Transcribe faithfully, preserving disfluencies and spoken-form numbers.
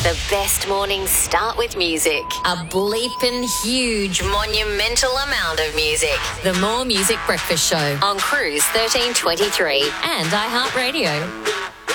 The best mornings start with music. A bleeping huge monumental amount of music. The More Music Breakfast Show on Cruise thirteen twenty-three and iHeartRadio.